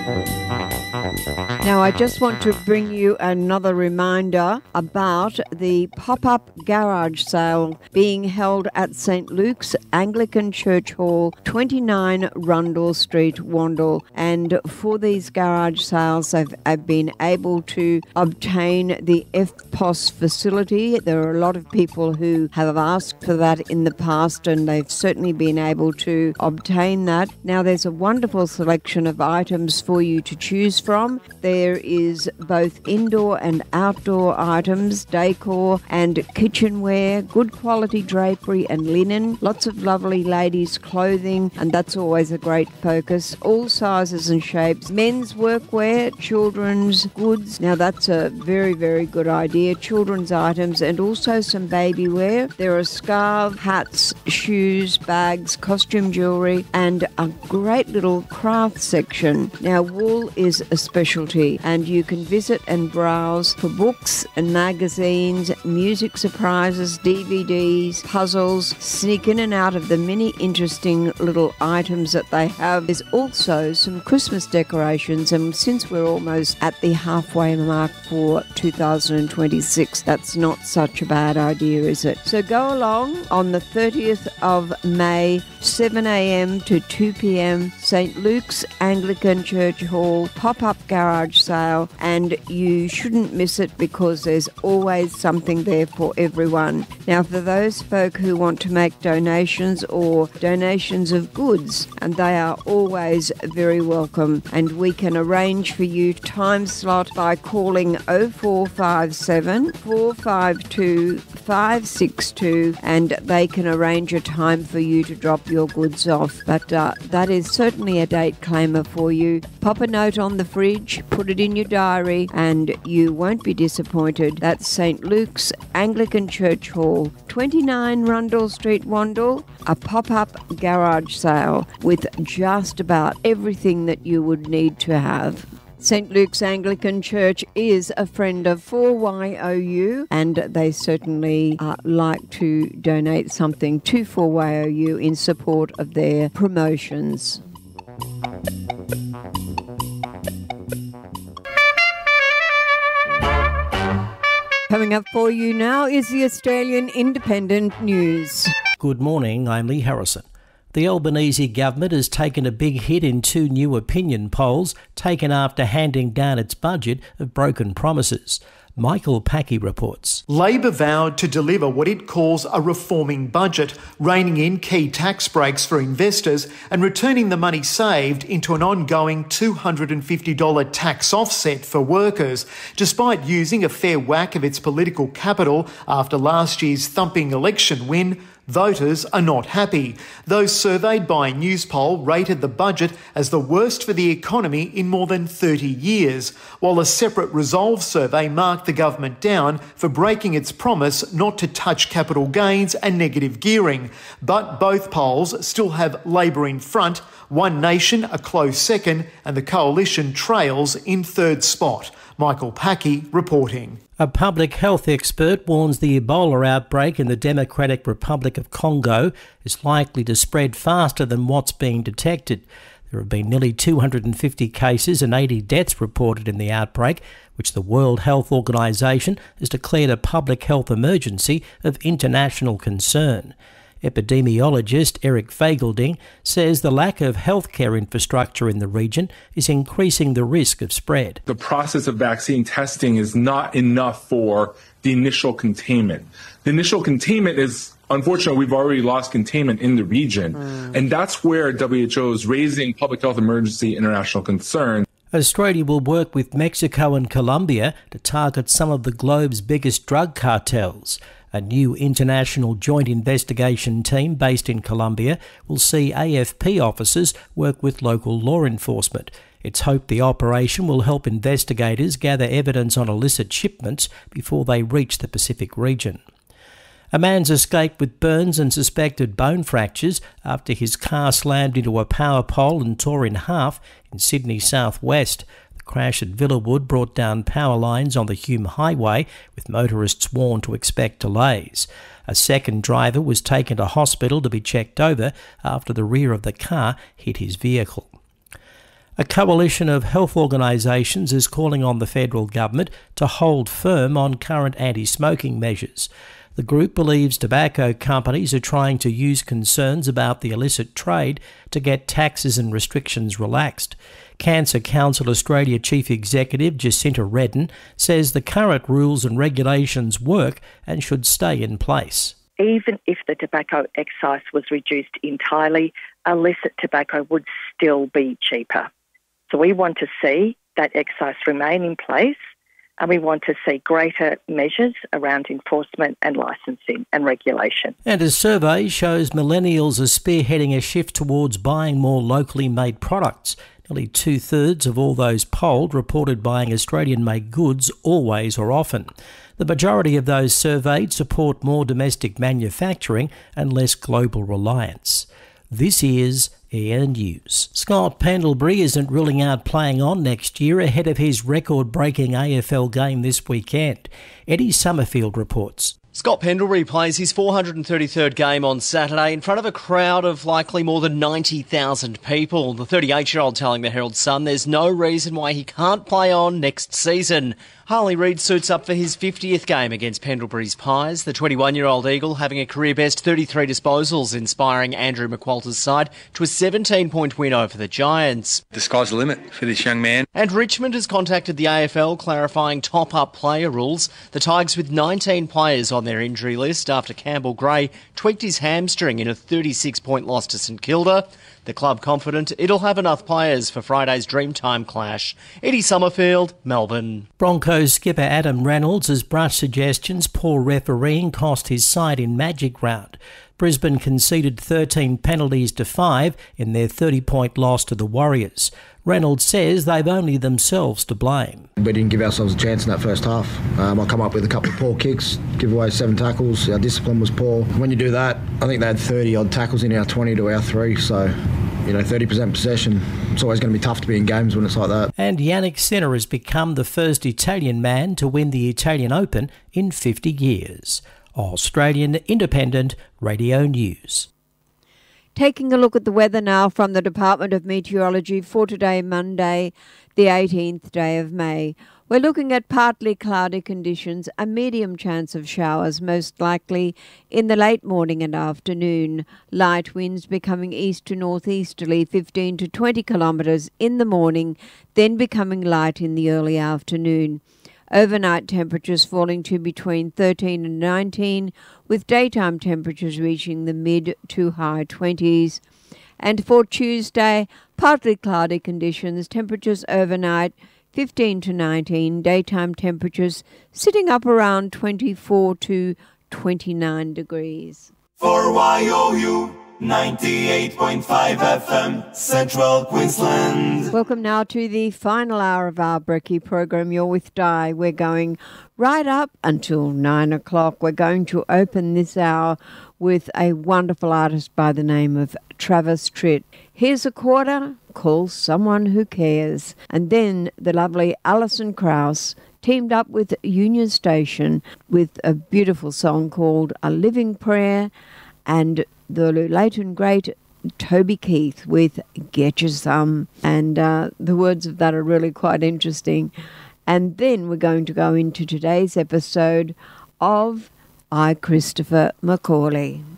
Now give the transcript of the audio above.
Now, I just want to bring you another reminder about the pop-up garage sale being held at St. Luke's Anglican Church Hall, 29 Rundle Street, Wandle. And for these garage sales, I've been able to obtain the FPOS facility. There are a lot of people who have asked for that in the past, and they've certainly been able to obtain that. Now, there's a wonderful selection of items for you to choose from. There is both indoor and outdoor items, decor and kitchenware, good quality drapery and linen, lots of lovely ladies' clothing, and that's always a great focus. All sizes and shapes, men's workwear, children's goods. Now that's a very, very good idea. Children's items and also some baby wear. There are scarves, hats, shoes, bags, costume jewellery, and a great little craft section. Now wool is a specialty, and you can visit and browse for books and magazines, music surprises, DVDs, puzzles. Sneak in and out of the many interesting little items that they have. There's also some Christmas decorations, and since we're almost at the halfway mark for 2026, that's not such a bad idea, is it? So go along on the 30th of May, 7 a.m. to 2 p.m, St. Luke's Anglican Church Hall, pop-up garage sale, and you shouldn't miss it because there's always something there for everyone. Now, for those folk who want to make donations or donations of goods, and they are always very welcome, and we can arrange for you time slot by calling 0457 452 562, and they can arrange a time for you to drop your goods off. But that is certainly a date claimer for you. Pop a note on the fridge, put it in your diary, and you won't be disappointed. That's St. Luke's Anglican Church Hall, 29 Rundle Street, Wandle, a pop-up garage sale with just about everything that you would need to have. St. Luke's Anglican Church is a friend of 4YOU, and they certainly like to donate something to 4YOU in support of their promotions. Coming up for you now is the Australian Independent News. Good morning, I'm Lee Harrison. The Albanese government has taken a big hit in two new opinion polls taken after handing down its budget of broken promises. Michael Packy reports. Labor vowed to deliver what it calls a reforming budget, reining in key tax breaks for investors and returning the money saved into an ongoing $250 tax offset for workers, despite using a fair whack of its political capital after last year's thumping election win. Voters are not happy. Those surveyed by Newspoll rated the budget as the worst for the economy in more than 30 years, while a separate Resolve survey marked the government down for breaking its promise not to touch capital gains and negative gearing. But both polls still have Labor in front, One Nation a close second, and the Coalition trails in third spot. Michael Packy reporting. A public health expert warns the Ebola outbreak in the Democratic Republic of Congo is likely to spread faster than what's being detected. There have been nearly 250 cases and 80 deaths reported in the outbreak, which the World Health Organization has declared a public health emergency of international concern. Epidemiologist Eric Fagelding says the lack of healthcare infrastructure in the region is increasing the risk of spread. The process of vaccine testing is not enough for the initial containment. The initial containment is, unfortunately, we've already lost containment in the region. And that's where WHO is raising public health emergency international concern. Australia will work with Mexico and Colombia to target some of the globe's biggest drug cartels. A new international joint investigation team based in Colombia will see AFP officers work with local law enforcement. It's hoped the operation will help investigators gather evidence on illicit shipments before they reach the Pacific region. A man's escaped with burns and suspected bone fractures after his car slammed into a power pole and tore in half in Sydney southwest. The crash at Villawood brought down power lines on the Hume Highway, with motorists warned to expect delays. A second driver was taken to hospital to be checked over after the rear of the car hit his vehicle. A coalition of health organisations is calling on the federal government to hold firm on current anti-smoking measures. The group believes tobacco companies are trying to use concerns about the illicit trade to get taxes and restrictions relaxed. Cancer Council Australia Chief Executive Jacinta Redden says the current rules and regulations work and should stay in place. Even if the tobacco excise was reduced entirely, illicit tobacco would still be cheaper. So we want to see that excise remain in place, and we want to see greater measures around enforcement and licensing and regulation. And a survey shows millennials are spearheading a shift towards buying more locally made products. Nearly 2/3 of all those polled reported buying Australian-made goods always or often. The majority of those surveyed support more domestic manufacturing and less global reliance. This is Air News. Scott Pendlebury isn't ruling out playing on next year ahead of his record-breaking AFL game this weekend. Eddie Summerfield reports. Scott Pendlebury plays his 433rd game on Saturday in front of a crowd of likely more than 90,000 people. The 38-year-old telling the Herald Sun there's no reason why he can't play on next season. Harley Reid suits up for his 50th game against Pendlebury's Pies, the 21-year-old Eagle having a career-best 33 disposals, inspiring Andrew McQualter's side to a 17-point win over the Giants. The sky's the limit for this young man. And Richmond has contacted the AFL clarifying top-up player rules. The Tigers with 19 players on their injury list after Campbell Gray tweaked his hamstring in a 36-point loss to St Kilda. The club confident it'll have enough players for Friday's Dreamtime clash. Eddie Summerfield, Melbourne. Broncos skipper Adam Reynolds has brushed suggestions poor refereeing cost his side in Magic Round. Brisbane conceded 13 penalties to 5 in their 30-point loss to the Warriors. Reynolds says they've only themselves to blame. We didn't give ourselves a chance in that first half. I come up with a couple of poor kicks, give away 7 tackles. Our discipline was poor. When you do that, I think they had 30-odd tackles in our 20 to our 3, so 30% possession. It's always going to be tough to be in games when it's like that. And Yannick Sinner has become the first Italian man to win the Italian Open in 50 years. Australian Independent Radio News. Taking a look at the weather now from the Department of Meteorology for today, Monday, the 18th day of May. We're looking at partly cloudy conditions, a medium chance of showers, most likely in the late morning and afternoon. Light winds becoming east to northeasterly, 15 to 20 kilometres in the morning, then becoming light in the early afternoon. Overnight temperatures falling to between 13 and 19, with daytime temperatures reaching the mid to high 20s. And for Tuesday, partly cloudy conditions, temperatures overnight 15 to 19, daytime temperatures sitting up around 24 to 29 degrees. For YOU 98.5 FM, Central Queensland. Welcome now to the final hour of our Brekkie program. You're with Di. We're going right up until 9 o'clock. We're going to open this hour with a wonderful artist by the name of Travis Tritt. Here's a quarter, Call Someone Who Cares. And then the lovely Alison Krauss teamed up with Union Station with a beautiful song called A Living Prayer, and the late and great Toby Keith with Get You Some. And the words of that are really quite interesting. And then we're going to go into today's episode of I, Christopher McCauley.